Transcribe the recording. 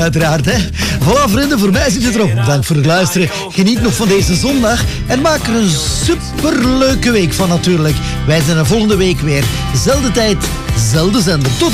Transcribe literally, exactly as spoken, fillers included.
Uiteraard, hè. Voilà, vrienden, voor mij zit het erop. Bedankt voor het luisteren. Geniet nog van deze zondag. En maak er een superleuke week van natuurlijk. Wij zijn er volgende week weer. Zelfde tijd, zelfde zender. Tot